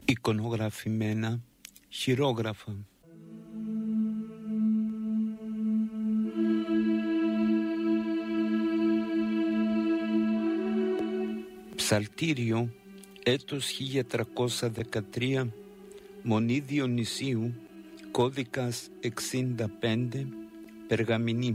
εικονογραφημένα χειρόγραφα. Ψαλτήριο, έτος 1313, Μονή Διονυσίου, κώδικας 65, Περγαμηνή.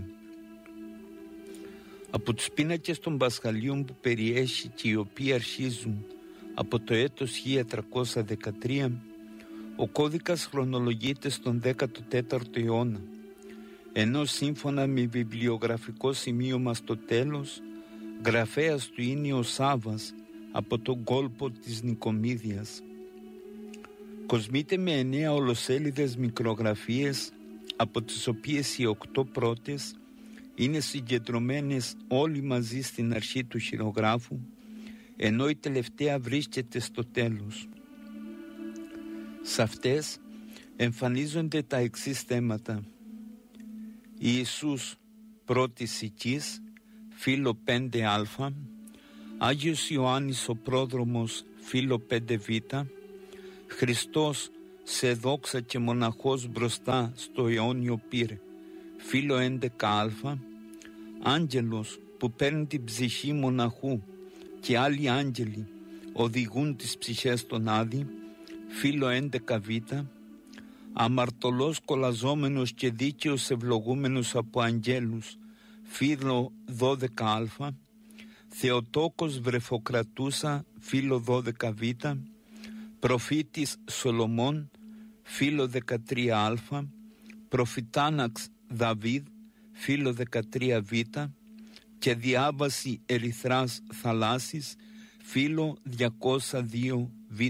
Από τους πίνακες των Πασχαλίων που περιέχει και οι οποίοι αρχίζουν από το έτος 1313, ο κώδικας χρονολογείται στον 14ο αιώνα, ενώ σύμφωνα με βιβλιογραφικό σημείωμα στο τέλος, γραφέας του είναι ο Σάββας από τον κόλπο της Νικομίδιας. Κοσμείται με 9 ολοσέλιδες μικρογραφίες, από τις οποίες οι 8 πρώτες είναι συγκεντρωμένες όλοι μαζί στην αρχή του χειρογράφου, ενώ η τελευταία βρίσκεται στο τέλος. Σε αυτές εμφανίζονται τα εξής θέματα: Ιησούς πρώτης οικής, φύλλο 5α, Άγιος Ιωάννης ο πρόδρομος, φύλλο 5β, Χριστός σε δόξα και μοναχός μπροστά στο αιώνιο πυρ, φύλλο 11α, Άγγελος που παίρνει την ψυχή μοναχού και άλλοι άγγελοι οδηγούν τις ψυχές των Άδη, φύλλο 11β, αμαρτωλός κολαζόμενος και δίκαιος ευλογούμενος από αγγέλους, φύλλο 12α, Θεοτόκος βρεφοκρατούσα, φύλλο 12β, προφήτης Σολομών, φύλλο 13α, προφητάναξ Δαβίδ, φύλλο 13β, και διάβαση ερυθράς θαλάσσης, φύλλο 202β.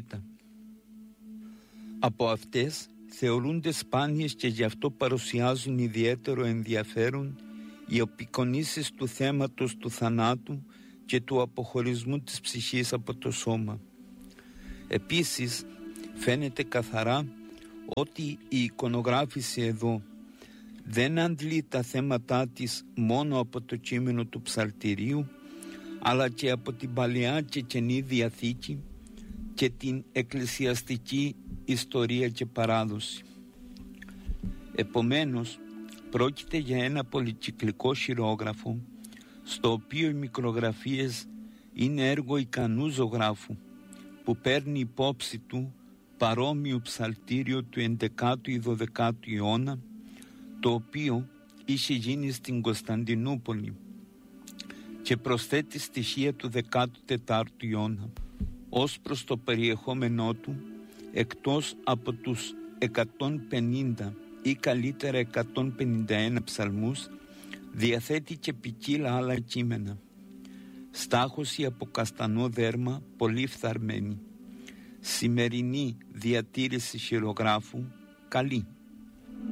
Από αυτές θεωρούνται σπάνιες και γι' αυτό παρουσιάζουν ιδιαίτερο ενδιαφέρον οι απεικονίσεις του θέματος του θανάτου και του αποχωρισμού της ψυχής από το σώμα. Επίσης φαίνεται καθαρά ότι η εικονογράφηση εδώ δεν αντλεί τα θέματά της μόνο από το κείμενο του ψαλτηρίου, αλλά και από την Παλαιά και Καινή Διαθήκη και την εκκλησιαστική ιστορία και παράδοση. Επομένως, πρόκειται για ένα πολυκυκλικό χειρόγραφο, στο οποίο οι μικρογραφίες είναι έργο ικανού ζωγράφου, που παίρνει υπόψη του παρόμοιο ψαλτήριο του 11ου ή 12ου αιώνα, το οποίο είχε γίνει στην Κωνσταντινούπολη και προσθέτει στοιχεία του 14ου αιώνα. Ως προς το περιεχόμενό του, εκτός από τους 150 ή καλύτερα 151 ψαλμούς, διαθέτει και ποικίλα άλλα κείμενα. Στάχωση από καστανό δέρμα, πολύ φθαρμένη. Σημερινή διατήρηση χειρογράφου, καλή.